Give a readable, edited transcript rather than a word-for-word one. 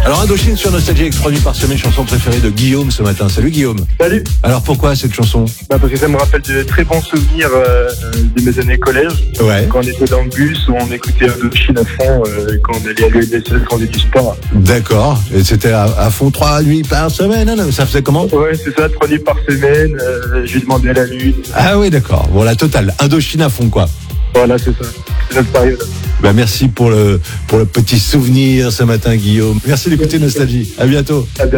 Alors Indochine sur Nostalgie avec 3 nuits par semaine, chanson préférée de Guillaume ce matin. Salut Guillaume. Salut. Alors pourquoi cette chanson? Parce que ça me rappelle de très bons souvenirs de mes années collège. Ouais. Quand on était dans le bus, où on écoutait Indochine à fond, quand on allait à l'UNSS, quand on faisait du sport. D'accord. Et c'était à fond 3 nuits par semaine. Hein, ça faisait comment? Ouais, c'est ça, 3 nuits par semaine. J'ai demandé à la lune. Ah oui, d'accord. Bon, la totale. Indochine à fond, quoi. Voilà, c'est ça. C'est notre période. Ben, merci pour le petit souvenir ce matin, Guillaume. Merci d'écouter Nostalgie. À bientôt.